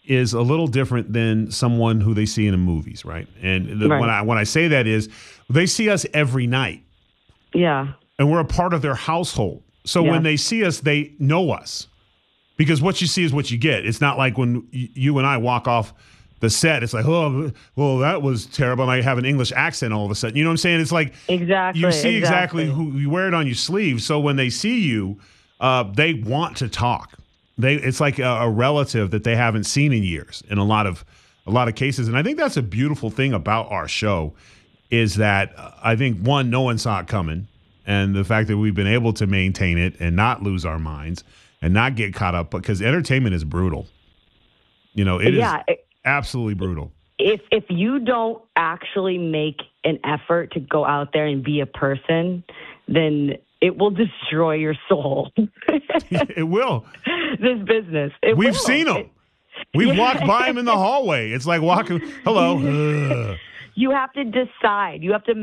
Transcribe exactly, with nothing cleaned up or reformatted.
is a little different than someone who they see in the movies, right? And the, Right. when I when I say that is they see us every night. Yeah. And we're a part of their household. So Yeah. when they see us, they know us. Because what you see is what you get. It's not like when y- you and I walk off the set, it's like, oh, well, that was terrible. And I have an English accent all of a sudden. You know what I'm saying? It's like Exactly. you see exactly, exactly. who you wear it on your sleeve. So when they see you, uh, they want to talk. They it's like a, a relative that they haven't seen in years in a lot of a lot of cases. And I think that's a beautiful thing about our show is that uh, I think one, no one saw it coming, and the fact that we've been able to maintain it and not lose our minds and not get caught up because entertainment is brutal. You know, it Yeah, is it- absolutely brutal. If if you don't actually make an effort to go out there and be a person, then it will destroy your soul. It will. This business. It We've will. seen them. It- We've Yeah. walked by them in the hallway. It's like walking, hello. Ugh. you have to decide. You have to